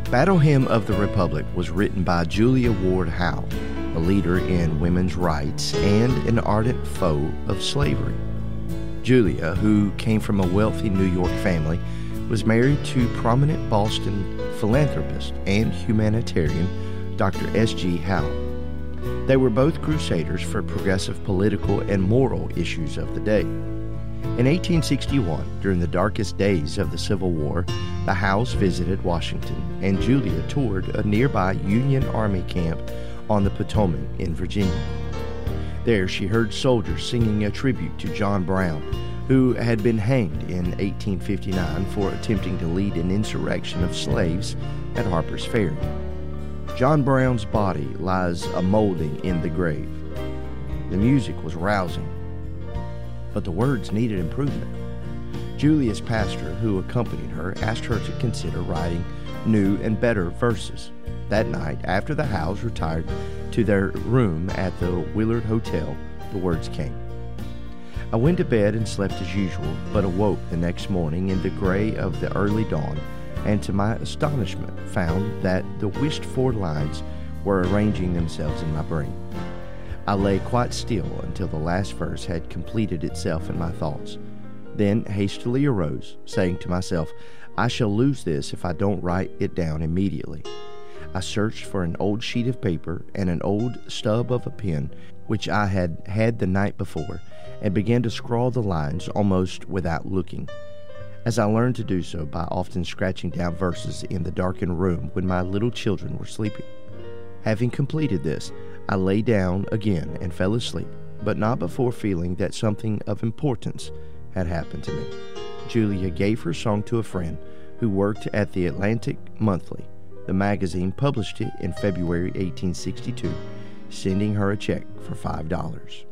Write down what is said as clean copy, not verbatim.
Battle Hymn of the Republic was written by Julia Ward Howe, a leader in women's rights and an ardent foe of slavery. Julia, who came from a wealthy New York family, was married to prominent Boston philanthropist and humanitarian Dr. S.G. Howe. They were both crusaders for progressive political and moral issues of the day. In 1861, during the darkest days of the Civil War, the Howes visited Washington, and Julia toured a nearby Union Army camp on the Potomac in Virginia. There she heard soldiers singing a tribute to John Brown, who had been hanged in 1859 for attempting to lead an insurrection of slaves at Harper's Ferry. John Brown's body lies a-molding in the grave. The music was rousing, but the words needed improvement. Julia's pastor, who accompanied her, asked her to consider writing new and better verses. That night, after the Howes retired to their room at the Willard Hotel, the words came. I went to bed and slept as usual, but awoke the next morning in the gray of the early dawn, and to my astonishment found that the wished-for lines were arranging themselves in my brain. I lay quite still until the last verse had completed itself in my thoughts, then hastily arose, saying to myself, I shall lose this if I don't write it down immediately. I searched for an old sheet of paper and an old stub of a pen, which I had had the night before, and began to scrawl the lines almost without looking, as I learned to do so by often scratching down verses in the darkened room when my little children were sleeping. Having completed this, I lay down again and fell asleep, but not before feeling that something of importance had happened to me. Julia gave her song to a friend who worked at the Atlantic Monthly. The magazine published it in February 1862, sending her a check for $5.